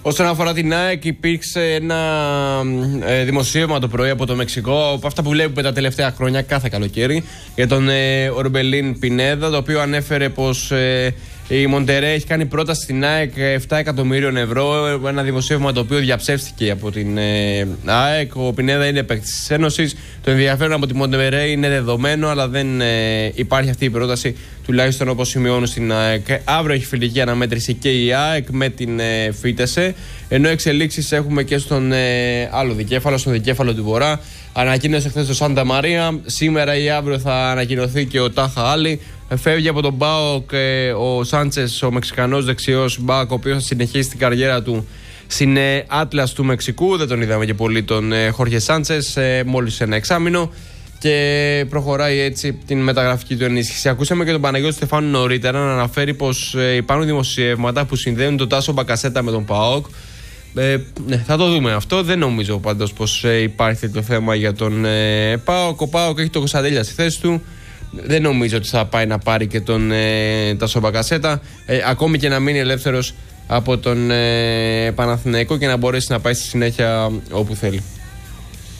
Όσον αφορά την ΑΕΚ, υπήρξε ένα δημοσίευμα το πρωί από το Μεξικό, από αυτά που βλέπουμε τα τελευταία χρόνια, κάθε καλοκαίρι, για τον Ορμπελίν Πινέδα, το οποίο ανέφερε πως η Μοντερέ έχει κάνει πρόταση στην ΑΕΚ 7 εκατομμύριων ευρώ. Ένα δημοσίευμα το οποίο διαψεύστηκε από την ΑΕΚ. Ο Πινέδα είναι παίκτης της Ένωσης. Το ενδιαφέρον από τη Μοντερέ είναι δεδομένο, αλλά δεν υπάρχει αυτή η πρόταση, τουλάχιστον όπως σημειώνουν στην ΑΕΚ. Αύριο έχει φιλική αναμέτρηση και η ΑΕΚ με την Φίτεσε. Ενώ εξελίξεις έχουμε και στον άλλο δικέφαλο, στον δικέφαλο του Βορρά. Ανακοίνωσε χθες το Σάντα Μαρία. Σήμερα ή αύριο θα ανακοινωθεί και ο Τάχα Άλλη. Φεύγει από τον ΠΑΟΚ ο Σάντσες, ο Μεξικανός δεξιός μπακ, ο οποίος θα συνεχίσει την καριέρα του στην Άτλας του Μεξικού. Δεν τον είδαμε και πολύ τον Χόρχε Σάντσες, μόλις ένα εξάμηνο. Και προχωράει έτσι την μεταγραφική του ενίσχυση. Ακούσαμε και τον Παναγιώτη Στεφάνου νωρίτερα να αναφέρει πως υπάρχουν δημοσιεύματα που συνδέουν τον Τάσο Μπακασέτα με τον ΠΑΟΚ. Ναι, θα το δούμε αυτό. Δεν νομίζω πάντως πως υπάρχει το θέμα για τον ΠΑΟΚ. Ο ΠΑΟΚ έχει τον Κωνσταντέλια στη θέση του. Δεν νομίζω ότι θα πάει να πάρει και τον Τάσο Μπακασέτα, ακόμη και να μείνει ελεύθερος από τον Παναθηναϊκό και να μπορέσει να πάει στη συνέχεια όπου θέλει.